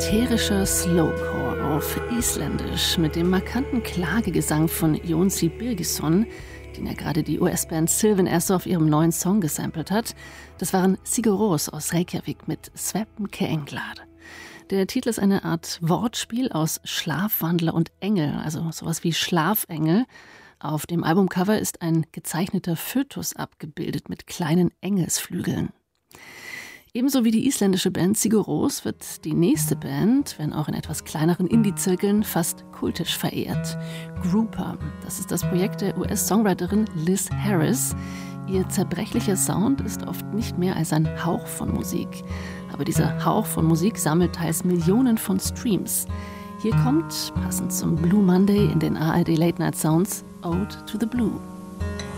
ätherischer Slowcore auf Isländisch mit dem markanten Klagegesang von Jónsi Birgisson, den ja gerade die US-Band Sylvan Esso auf ihrem neuen Song gesampelt hat. Das waren Sigur Rós aus Reykjavik mit Svefn Keenglar. Der Titel ist eine Art Wortspiel aus Schlafwandler und Engel, also sowas wie Schlafengel. Auf dem Albumcover ist ein gezeichneter Fötus abgebildet mit kleinen Engelsflügeln. Ebenso wie die isländische Band Sigur Rós wird die nächste Band, wenn auch in etwas kleineren Indie-Zirkeln, fast kultisch verehrt. Grouper, das ist das Projekt der US-Songwriterin Liz Harris. Ihr zerbrechlicher Sound ist oft nicht mehr als ein Hauch von Musik. Aber dieser Hauch von Musik sammelt teils Millionen von Streams. Hier kommt, passend zum Blue Monday in den ARD Late Night Sounds, Ode to the Blue.